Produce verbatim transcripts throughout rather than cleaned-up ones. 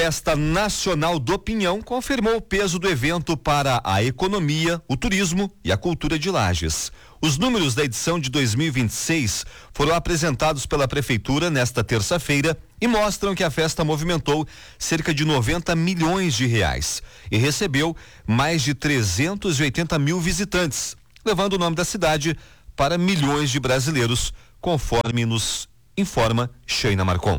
Festa Nacional do Pinhão confirmou o peso do evento para a economia, o turismo e a cultura de Lages. Os números da edição de dois mil e vinte e seis foram apresentados pela Prefeitura nesta terça-feira e mostram que a festa movimentou cerca de noventa milhões de reais e recebeu mais de trezentos e oitenta mil visitantes, levando o nome da cidade para milhões de brasileiros, conforme nos informa Sheina Marcon.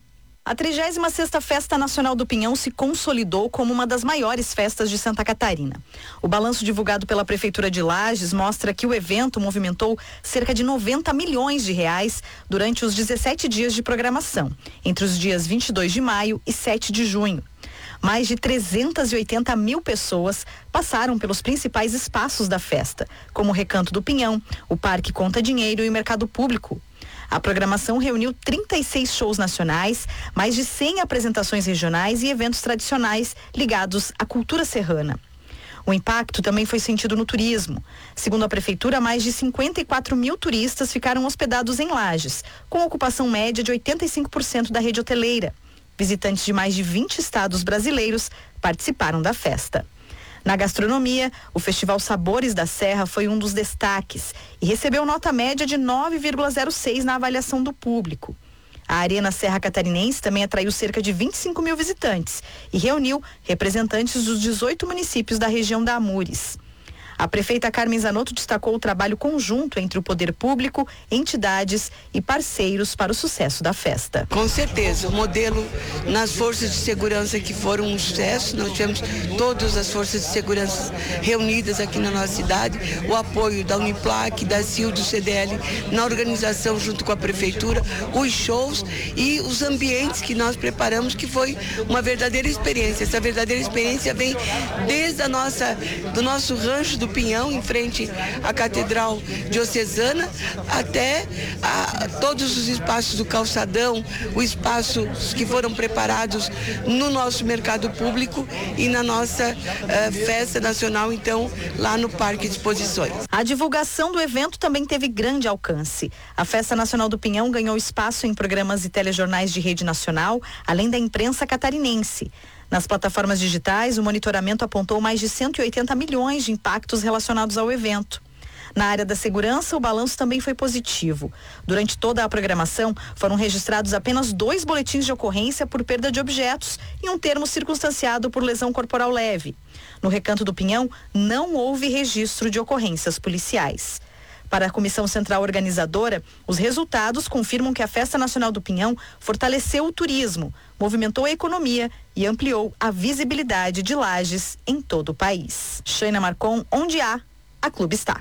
A trigésima sexta Festa Nacional do Pinhão se consolidou como uma das maiores festas de Santa Catarina. O balanço divulgado pela Prefeitura de Lages mostra que o evento movimentou cerca de noventa milhões de reais durante os dezessete dias de programação, entre os dias vinte e dois de maio e sete de junho. Mais de trezentas e oitenta mil pessoas passaram pelos principais espaços da festa, como o Recanto do Pinhão, o Parque Conta Dinheiro e o Mercado Público. A programação reuniu trinta e seis shows nacionais, mais de cem apresentações regionais e eventos tradicionais ligados à cultura serrana. O impacto também foi sentido no turismo. Segundo a Prefeitura, mais de cinquenta e quatro mil turistas ficaram hospedados em Lages, com ocupação média de oitenta e cinco por cento da rede hoteleira. Visitantes de mais de vinte estados brasileiros participaram da festa. Na gastronomia, o Festival Sabores da Serra foi um dos destaques e recebeu nota média de nove vírgula zero seis na avaliação do público. A Arena Serra Catarinense também atraiu cerca de vinte e cinco mil visitantes e reuniu representantes dos dezoito municípios da região da Amures. A prefeita Carmen Zanotto destacou o trabalho conjunto entre o poder público, entidades e parceiros para o sucesso da festa. Com certeza, o modelo nas forças de segurança que foram um sucesso, nós tivemos todas as forças de segurança reunidas aqui na nossa cidade, o apoio da Uniplac, da C I L, do C D L, na organização junto com a prefeitura, os shows e os ambientes que nós preparamos, que foi uma verdadeira experiência. Essa verdadeira experiência vem desde a nossa, do nosso rancho do Pinhão, em frente à Catedral Diocesana, até a, todos os espaços do calçadão, os espaços que foram preparados no nosso mercado público e na nossa uh, festa nacional, então, lá no Parque de Exposições. A divulgação do evento também teve grande alcance. A Festa Nacional do Pinhão ganhou espaço em programas e telejornais de rede nacional, além da imprensa catarinense. Nas plataformas digitais, o monitoramento apontou mais de cento e oitenta milhões de impactos relacionados ao evento. Na área da segurança, o balanço também foi positivo. Durante toda a programação, foram registrados apenas dois boletins de ocorrência por perda de objetos e um termo circunstanciado por lesão corporal leve. No Recanto do Pinhão, não houve registro de ocorrências policiais. Para a Comissão Central Organizadora, os resultados confirmam que a Festa Nacional do Pinhão fortaleceu o turismo, movimentou a economia e ampliou a visibilidade de Lages em todo o país. Sheina Marcon, onde há, a Clube está.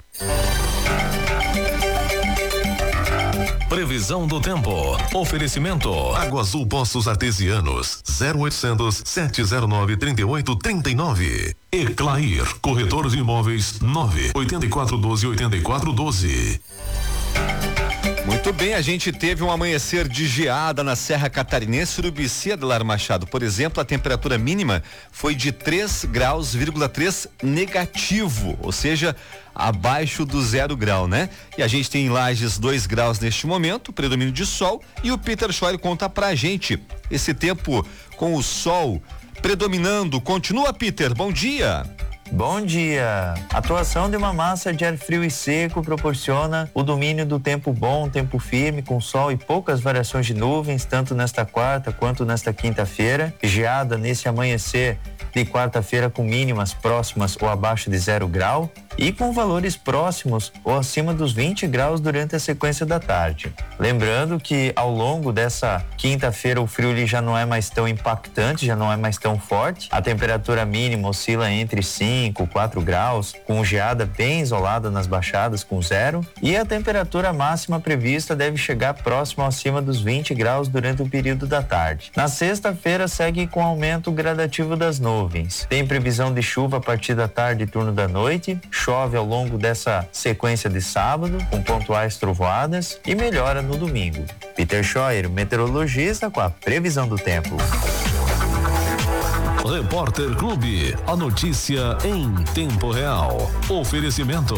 Previsão do tempo. Oferecimento. Água Azul Poços Artesianos. zero oitocentos, sete zero nove, três oito três nove. Eclair. Corretor de imóveis. nove oito quatro um dois, oito quatro um dois. Muito bem, a gente teve um amanhecer de geada na Serra Catarinense, Urubici, Adelar Machado. Por exemplo, a temperatura mínima foi de três graus, três negativo, ou seja, abaixo do zero grau, né? E a gente tem em Lages dois graus neste momento, predomínio de sol, e o Peter Scheuer conta pra gente esse tempo com o sol predominando. Continua, Peter, bom dia. Bom dia! A atuação de uma massa de ar frio e seco proporciona o domínio do tempo bom, tempo firme, com sol e poucas variações de nuvens, tanto nesta quarta quanto nesta quinta-feira. Geada nesse amanhecer de quarta-feira com mínimas próximas ou abaixo de zero grau e com valores próximos ou acima dos vinte graus durante a sequência da tarde. Lembrando que ao longo dessa quinta-feira o frio ele já não é mais tão impactante, já não é mais tão forte. A temperatura mínima oscila entre cinco, quatro graus, com geada bem isolada nas baixadas com zero, e a temperatura máxima prevista deve chegar próximo acima dos vinte graus durante o período da tarde. Na sexta-feira segue com aumento gradativo das nuvens. Tem previsão de chuva a partir da tarde e turno da noite. Chove ao longo dessa sequência de sábado, com pontuais trovoadas, e melhora no domingo. Peter Scheuer, meteorologista, com a previsão do tempo. Repórter Clube, a notícia em tempo real. Oferecimento,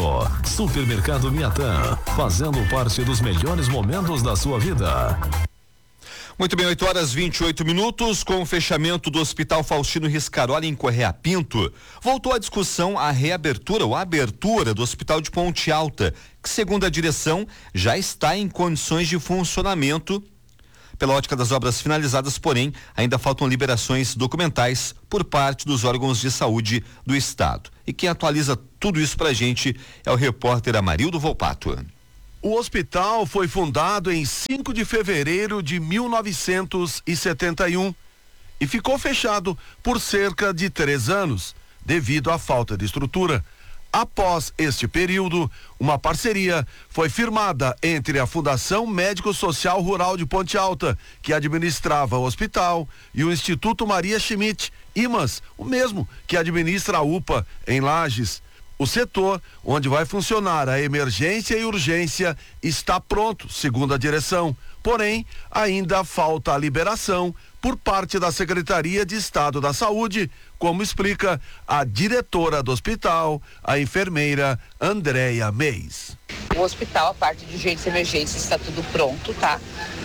Supermercado Miatã, fazendo parte dos melhores momentos da sua vida. Muito bem, oito horas e vinte e oito minutos. Com o fechamento do Hospital Faustino Riscaroli em Correia Pinto, voltou a discussão a reabertura ou a abertura do Hospital de Ponte Alta, que segundo a direção já está em condições de funcionamento. Pela ótica das obras finalizadas, porém, ainda faltam liberações documentais por parte dos órgãos de saúde do estado. E quem atualiza tudo isso pra gente é o repórter Amarildo Volpato. O hospital foi fundado em cinco de fevereiro de mil novecentos e setenta e um e ficou fechado por cerca de três anos, devido à falta de estrutura. Após este período, uma parceria foi firmada entre a Fundação Médico Social Rural de Ponte Alta, que administrava o hospital, e o Instituto Maria Schmidt, I M A S, o mesmo que administra a U P A em Lages. O setor, onde vai funcionar a emergência e urgência, está pronto, segundo a direção. Porém, ainda falta a liberação por parte da Secretaria de Estado da Saúde, como explica a diretora do hospital, a enfermeira Andréia Meis. O hospital, a parte de urgência e emergência, está tudo pronto, tá?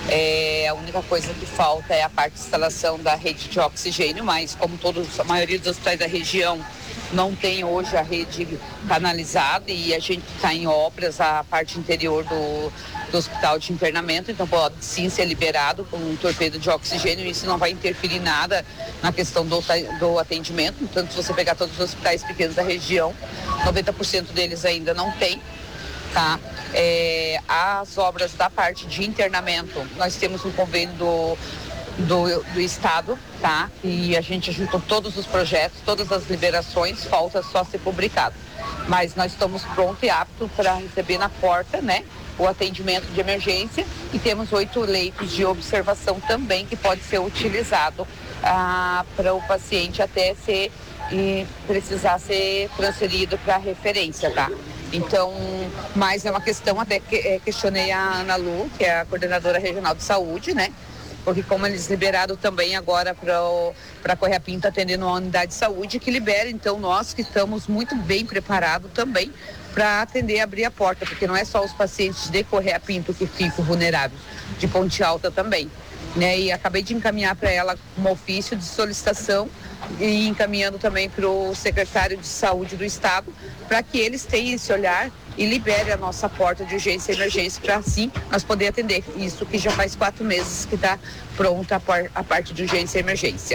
É, a única coisa que falta é a parte de instalação da rede de oxigênio, mas como todos, a maioria dos hospitais da região não tem hoje a rede canalizada e a gente está em obras a parte interior do, do hospital de internamento, então pode sim ser liberado com um torpedo de oxigênio. Isso não vai interferir nada na questão do, do atendimento. Tanto se você pegar todos os hospitais pequenos da região, noventa por cento deles ainda não tem. Tá? É, as obras da parte de internamento, nós temos um convênio do, do, do Estado, tá? E a gente juntou todos os projetos, todas as liberações, falta só ser publicado. Mas nós estamos prontos e aptos para receber na porta, né? O atendimento de emergência, e temos oito leitos de observação também que pode ser utilizado ah, para o paciente até ser e precisar ser transferido para referência, tá? Então, mas é uma questão, até que é, questionei a Ana Lu, que é a coordenadora regional de saúde, né? Porque como eles liberaram também agora para a Correia Pinto atendendo uma unidade de saúde, que libera, então nós que estamos muito bem preparados também para atender e abrir a porta, porque não é só os pacientes de Correia Pinto que ficam vulneráveis, de Ponte Alta também, né? E acabei de encaminhar para ela um ofício de solicitação e encaminhando também para o secretário de saúde do estado, para que eles tenham esse olhar e libere a nossa porta de urgência e emergência, para assim nós poder atender. Isso que já faz quatro meses que está pronta a, par, a parte de urgência e emergência.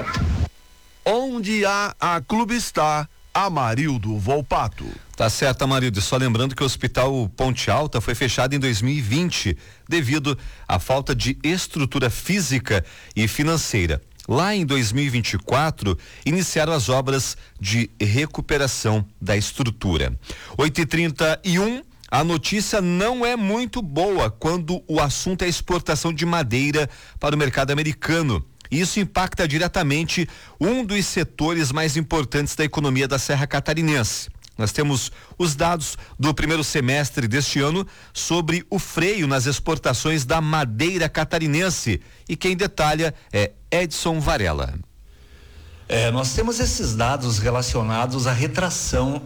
Onde há a Clube está, Amarildo Volpato. Tá certo, Amarildo. Só lembrando que o Hospital Ponte Alta foi fechado em dois mil e vinte devido à falta de estrutura física e financeira. Lá em dois mil e vinte e quatro, iniciaram as obras de recuperação da estrutura. oito e trinta e um, a notícia não é muito boa quando o assunto é exportação de madeira para o mercado americano. Isso impacta diretamente um dos setores mais importantes da economia da Serra Catarinense. Nós temos os dados do primeiro semestre deste ano sobre o freio nas exportações da madeira catarinense. E quem detalha é Edson Varela. É, nós temos esses dados relacionados à retração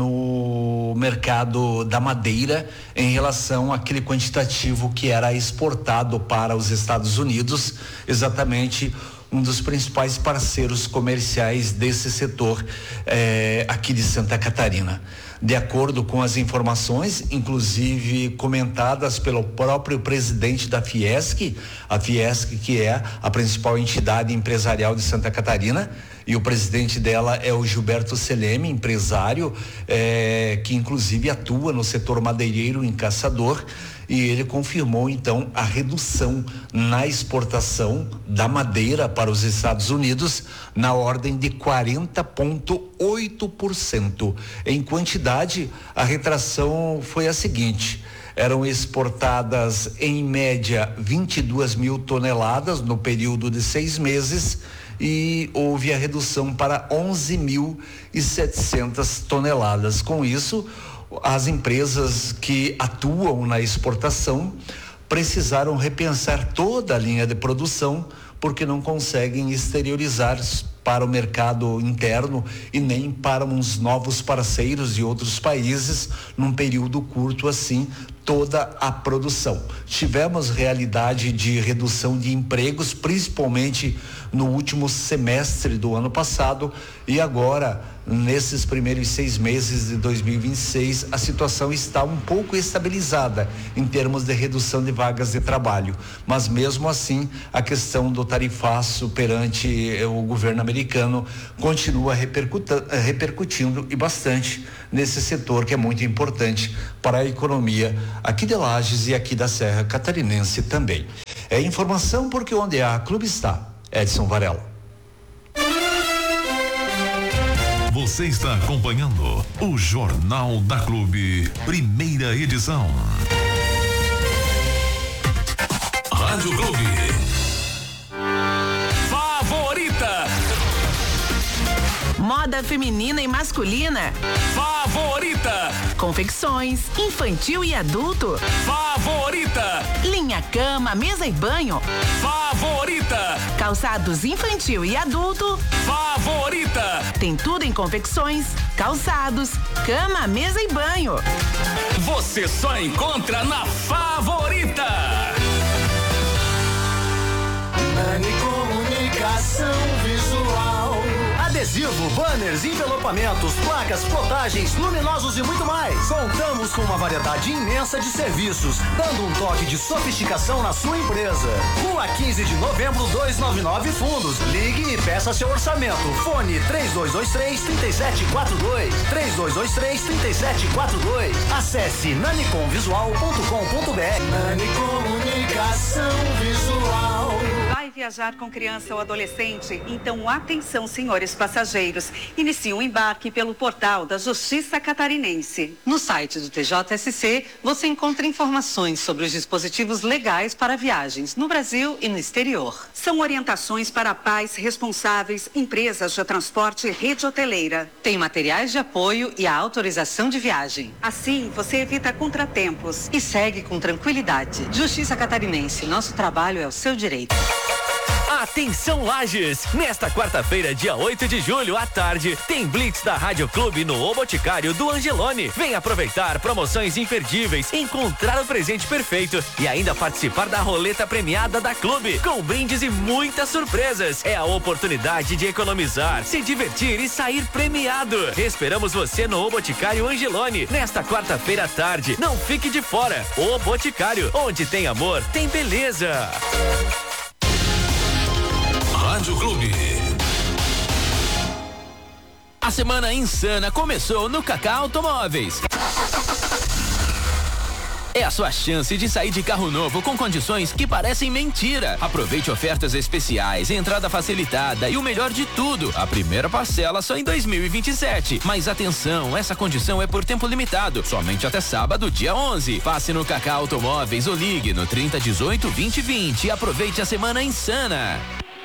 no mercado da madeira em relação àquele quantitativo que era exportado para os Estados Unidos, exatamente um dos principais parceiros comerciais desse setor eh, aqui de Santa Catarina. De acordo com as informações, inclusive comentadas pelo próprio presidente da Fiesc, a Fiesc que é a principal entidade empresarial de Santa Catarina, e o presidente dela é o Gilberto Seleme, empresário, eh, que inclusive atua no setor madeireiro em Caçador, e ele confirmou então a redução na exportação da madeira para os Estados Unidos na ordem de quarenta vírgula oito por cento. Em quantidade, a retração foi a seguinte: eram exportadas em média vinte e duas mil toneladas no período de seis meses e houve a redução para onze mil e setecentas toneladas. Com isso, as empresas que atuam na exportação precisaram repensar toda a linha de produção, porque não conseguem exteriorizar para o mercado interno e nem para uns novos parceiros de outros países num período curto assim, toda a produção. Tivemos realidade de redução de empregos, principalmente no último semestre do ano passado, e agora, nesses primeiros seis meses de dois mil e vinte e seis, a situação está um pouco estabilizada em termos de redução de vagas de trabalho. Mas mesmo assim, a questão do tarifaço perante o governo americano continua repercutindo e bastante nesse setor que é muito importante para a economia aqui de Lages e aqui da Serra Catarinense também. É informação porque onde há clube está. Edson Varela. Você está acompanhando o Jornal da Clube, primeira edição. Rádio Clube. Favorita. Moda feminina e masculina. Favorita. Confecções, infantil e adulto. Favorita. Linha cama, mesa e banho. Favorita. Calçados infantil e adulto. Favorita. Tem tudo em confecções, calçados, cama, mesa e banho. Você só encontra na Favorita. Nani Comunicação Visual. Adesivo, banners, envelopamentos, placas, plotagens, luminosos e muito mais. Contamos com uma variedade imensa de serviços, dando um toque de sofisticação na sua empresa. Rua quinze de novembro, duzentos e noventa e nove Fundos. Ligue e peça seu orçamento. Fone três dois dois três, três sete quatro dois. três dois dois três, três sete quatro dois. Acesse nanicom visual ponto com ponto b r. Nani Comunicação Visual. Vai viajar com criança ou adolescente? Então atenção, senhores passageiros. Inicie o embarque pelo portal da Justiça Catarinense. No site do T J S C, você encontra informações sobre os dispositivos legais para viagens no Brasil e no exterior. São orientações para pais responsáveis, empresas de transporte e rede hoteleira. Tem materiais de apoio e a autorização de viagem. Assim, você evita contratempos. E segue com tranquilidade. Justiça Catarinense, nosso trabalho é o seu direito. Atenção Lages! Nesta quarta-feira, dia oito de julho, à tarde, tem Blitz da Rádio Clube no O Boticário do Angelone. Vem aproveitar promoções imperdíveis, encontrar o presente perfeito e ainda participar da roleta premiada da Clube, com brindes e muitas surpresas. É a oportunidade de economizar, se divertir e sair premiado. Esperamos você no O Boticário Angelone, nesta quarta-feira à tarde. Não fique de fora. O Boticário, onde tem amor, tem beleza. Rádio Clube. A semana insana começou no Cacá Automóveis. É a sua chance de sair de carro novo com condições que parecem mentira. Aproveite ofertas especiais, entrada facilitada e o melhor de tudo, a primeira parcela só em dois mil e vinte e sete. Mas atenção, essa condição é por tempo limitado, somente até sábado, dia onze. Passe no Cacá Automóveis ou ligue no trinta, dezoito, vinte, vinte e aproveite a semana insana.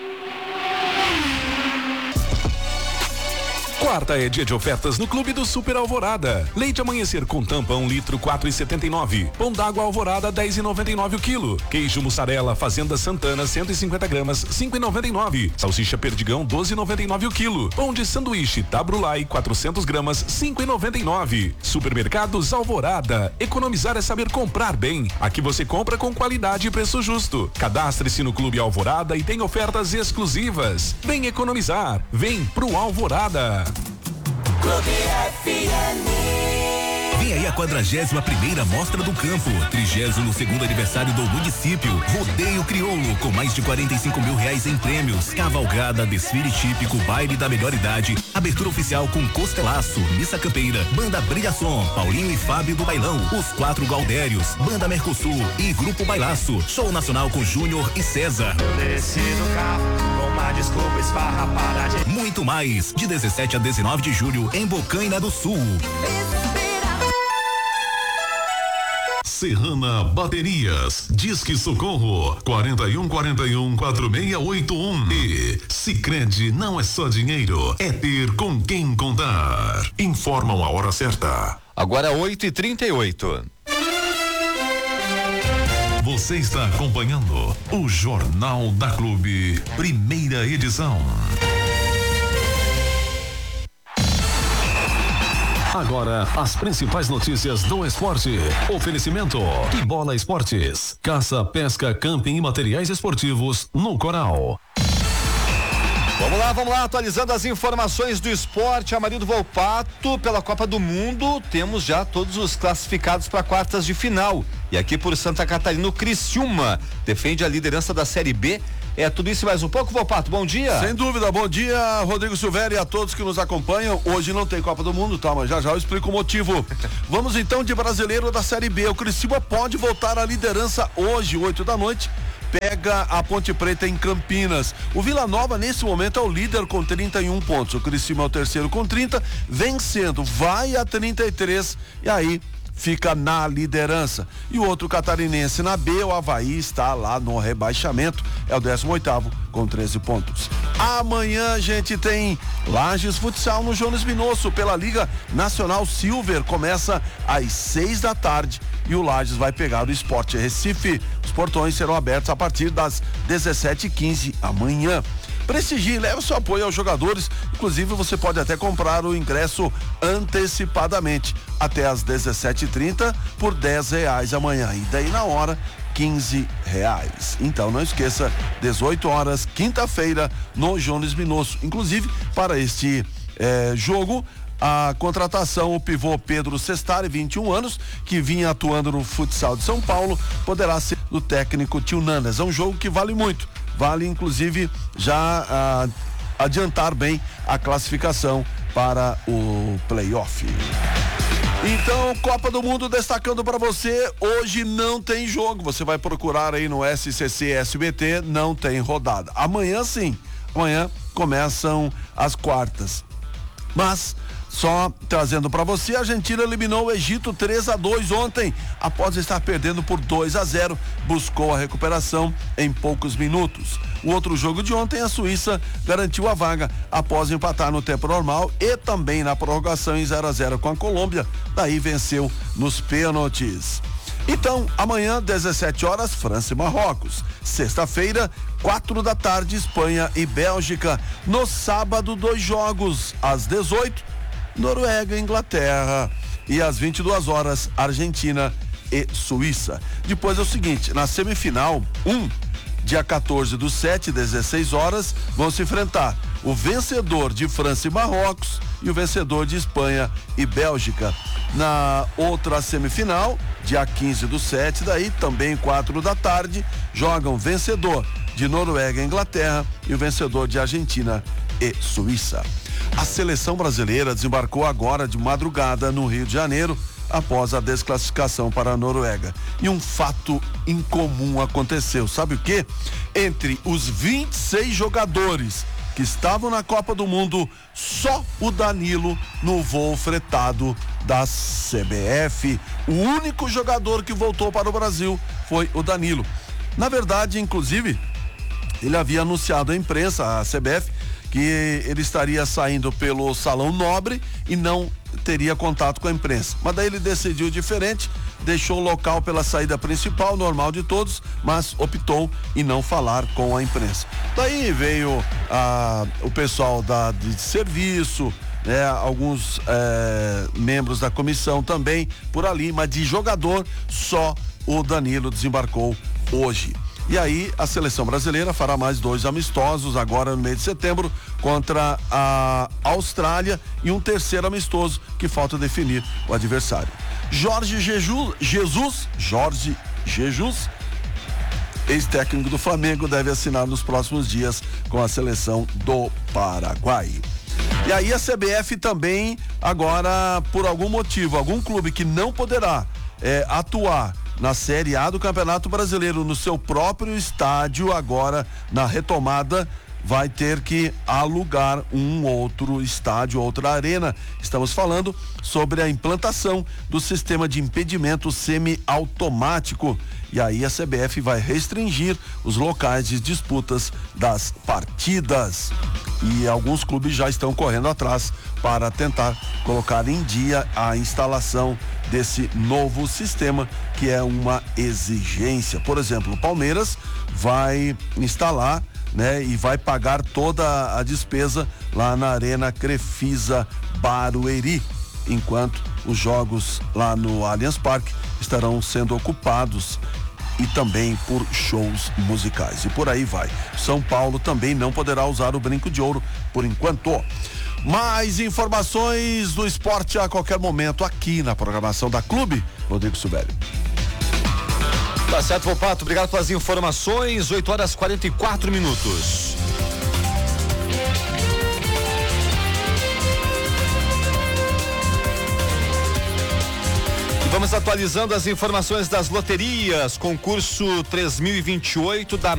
Quarta é dia de ofertas no Clube do Super Alvorada. Leite Amanhecer com tampa um litro quatro e setenta e nove. Pão d'água Alvorada dez e noventa e nove o quilo. Queijo mussarela Fazenda Santana cento e cinquenta gramas cinco e noventa e nove. Salsicha Perdigão doze e noventa e nove o quilo. Pão de sanduíche Tabrulai quatrocentas gramas cinco e noventa e nove. Supermercados Alvorada. Economizar é saber comprar bem. Aqui você compra com qualidade e preço justo. Cadastre-se no Clube Alvorada e tem ofertas exclusivas. Vem economizar. Vem pro Alvorada. Clube F M. Vem aí a quadragésima primeira Mostra do Campo, trigésimo segundo aniversário do município, Rodeio Crioulo, com mais de quarenta e cinco mil reais em prêmios, cavalgada, desfile típico, baile da melhor idade, abertura oficial com Costelaço, Missa Campeira, Banda Brilhação, Paulinho e Fábio do Bailão, Os Quatro Gaudérios, Banda Mercosul e Grupo Bailaço, show nacional com Júnior e César. Desci do carro, com uma desculpa esfarrapada de... Muito mais, de dezessete a dezenove de julho, em Bocaina do Sul. Serrana Baterias, Disque Socorro, quarenta e um quarenta e um, quarenta e seis oitenta e um. E Sicredi não é só dinheiro, é ter com quem contar. Informam a hora certa. Agora oito e trinta e oito. Você está acompanhando o Jornal da Clube, primeira edição. Agora, as principais notícias do esporte. Oferecimento Que Bola Esportes. Caça, pesca, camping e materiais esportivos no Coral. Vamos lá, vamos lá, atualizando as informações do esporte. Amarildo Volpato, pela Copa do Mundo, temos já todos os classificados para quartas de final. E aqui por Santa Catarina, o Criciúma defende a liderança da Série B. É tudo isso e mais um pouco, Volpato, bom dia. Sem dúvida, bom dia, Rodrigo Silvério, e a todos que nos acompanham. Hoje não tem Copa do Mundo, tá, mas já já eu explico o motivo. Vamos então de brasileiro da Série B. O Criciúma pode voltar à liderança hoje, oito da noite. Pega a Ponte Preta em Campinas. O Vila Nova nesse momento é o líder com trinta e um pontos. O Criciúma é o terceiro com trinta, vencendo, vai a trinta e três e aí fica na liderança. E o outro catarinense na B, o Avaí, está lá no rebaixamento, é o décimo oitavo com treze pontos. Amanhã a gente tem Lages Futsal no Jones Minosso pela Liga Nacional Silver, começa às seis da tarde e o Lages vai pegar o Sport Recife. Os portões serão abertos a partir das dezessete e quinze amanhã. Prestigie, leve seu apoio aos jogadores, inclusive você pode até comprar o ingresso antecipadamente até às dezessete e trinta por dez reais amanhã e daí na hora quinze reais. Então não esqueça, dezoito horas, quinta-feira no Jones Minosso. Inclusive para este eh, jogo a contratação, o pivô Pedro Sestari, vinte e um anos, que vinha atuando no futsal de São Paulo, poderá ser do técnico Tio Nanas. É um jogo que vale muito, vale inclusive já ah, adiantar bem a classificação para o playoff. Então, Copa do Mundo destacando para você, hoje não tem jogo, você vai procurar aí no S C C S B T, não tem rodada. Amanhã sim, amanhã começam as quartas. Mas só trazendo para você, a Argentina eliminou o Egito três a dois ontem, após estar perdendo por dois a zero, buscou a recuperação em poucos minutos. O outro jogo de ontem, a Suíça garantiu a vaga após empatar no tempo normal e também na prorrogação em zero a zero com a Colômbia, daí venceu nos pênaltis. Então, amanhã, dezessete horas, França e Marrocos. Sexta-feira, quatro da tarde, Espanha e Bélgica. No sábado, dois jogos, às dezoito, Noruega e Inglaterra. E às vinte e duas horas, Argentina e Suíça. Depois é o seguinte, na semifinal, um, dia quatorze do sete, dezesseis horas, vão se enfrentar o vencedor de França e Marrocos e o vencedor de Espanha e Bélgica. Na outra semifinal, dia quinze do sete, daí também quatro da tarde, jogam o vencedor de Noruega e Inglaterra e o vencedor de Argentina e Suíça. A seleção brasileira desembarcou agora de madrugada no Rio de Janeiro após a desclassificação para a Noruega. E um fato incomum aconteceu, sabe o quê? Entre os vinte e seis jogadores que estavam na Copa do Mundo, só o Danilo no voo fretado da C B F. O único jogador que voltou para o Brasil foi o Danilo. Na verdade, inclusive, ele havia anunciado à imprensa, à C B F, que ele estaria saindo pelo Salão Nobre e não teria contato com a imprensa. Mas daí ele decidiu diferente, deixou o local pela saída principal, normal de todos, mas optou em não falar com a imprensa. Daí veio ah, o pessoal da, de serviço, né, alguns eh, membros da comissão também por ali, mas de jogador só o Danilo desembarcou hoje. E aí a seleção brasileira fará mais dois amistosos agora no mês de setembro contra a Austrália e um terceiro amistoso que falta definir o adversário. Jorge Jesus, Jesus, Jorge Jesus, ex-técnico do Flamengo, deve assinar nos próximos dias com a seleção do Paraguai. E aí a C B F também agora, por algum motivo, algum clube que não poderá é, atuar na Série A do Campeonato Brasileiro no seu próprio estádio, agora na retomada vai ter que alugar um outro estádio, outra arena. Estamos falando sobre a implantação do sistema de impedimento semiautomático. E aí a C B F vai restringir os locais de disputas das partidas. E alguns clubes já estão correndo atrás para tentar colocar em dia a instalação desse novo sistema, que é uma exigência. Por exemplo, o Palmeiras vai instalar, né, e vai pagar toda a despesa lá na Arena Crefisa Barueri. enquanto os jogos lá no Allianz Parque estarão sendo ocupados e também por shows musicais. E por aí vai. São Paulo também não poderá usar o Brinco de Ouro por enquanto. Mais informações do esporte a qualquer momento aqui na programação da Clube. Rodrigo Subelli. Tá certo, Volpato. Obrigado pelas informações. oito horas e quarenta e quatro minutos. Vamos atualizando as informações das loterias. Concurso três mil e vinte e oito da